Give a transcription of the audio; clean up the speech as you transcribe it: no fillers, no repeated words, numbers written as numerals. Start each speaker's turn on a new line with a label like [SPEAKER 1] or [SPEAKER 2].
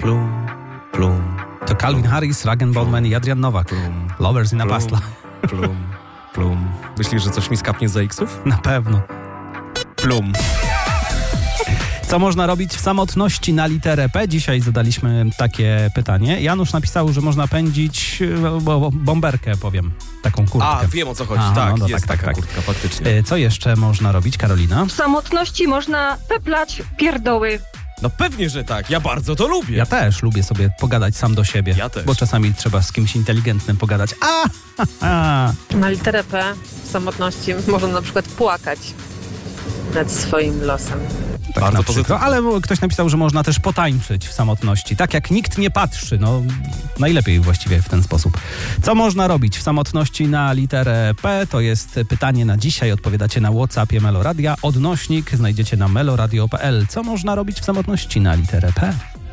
[SPEAKER 1] Plum, plum.
[SPEAKER 2] To Calvin Harris, Ragen Baldwin i Adrian Nowak.
[SPEAKER 1] Plum,
[SPEAKER 2] Lovers in a
[SPEAKER 1] plum,
[SPEAKER 2] Past Life.
[SPEAKER 1] plum, plum. Myślisz, że coś mi skapnie za X-ów?
[SPEAKER 2] Na pewno.
[SPEAKER 1] Plum.
[SPEAKER 2] Co można robić w samotności na literę P? Dzisiaj zadaliśmy takie pytanie. Janusz napisał, że można pędzić bomberkę, powiem. Taką kurtkę.
[SPEAKER 1] A, wiem o co chodzi.
[SPEAKER 2] Aha,
[SPEAKER 1] Tak,
[SPEAKER 2] no
[SPEAKER 1] jest
[SPEAKER 2] tak,
[SPEAKER 1] taka
[SPEAKER 2] tak.
[SPEAKER 1] kurtka, faktycznie.
[SPEAKER 2] Co jeszcze można robić, Karolina?
[SPEAKER 3] W samotności można peplać pierdoły.
[SPEAKER 1] No pewnie, że tak. Ja bardzo to lubię.
[SPEAKER 2] Ja też lubię sobie pogadać sam do siebie.
[SPEAKER 1] Ja też.
[SPEAKER 2] Bo czasami trzeba z kimś inteligentnym pogadać.
[SPEAKER 4] Na literę P w samotności można na przykład płakać nad swoim losem.
[SPEAKER 2] Tak
[SPEAKER 1] Bardzo
[SPEAKER 2] na przykład.
[SPEAKER 1] pozytywne.
[SPEAKER 2] Ale ktoś napisał, że można też potańczyć w samotności. Tak jak nikt nie patrzy. No, najlepiej właściwie w ten sposób. Co można robić w samotności na literę P? To jest pytanie na dzisiaj. Odpowiadacie na WhatsAppie Meloradia. Odnośnik znajdziecie na meloradio.pl. Co można robić w samotności na literę P?